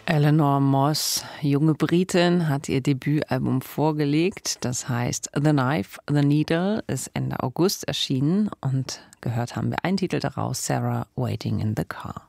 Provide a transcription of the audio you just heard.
Eleanor Moss, junge Britin, hat ihr Debütalbum vorgelegt. Das heißt The Knife, The Needle, ist Ende August erschienen und gehört haben wir einen Titel daraus, Sarah Waiting in the Car.